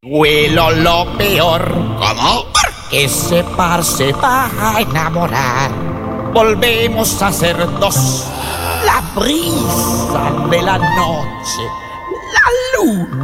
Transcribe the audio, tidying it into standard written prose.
Huelo lo peor. ¿Cómo? Que se va a enamorar. Volvemos a ser dos. La brisa de la noche. La luna.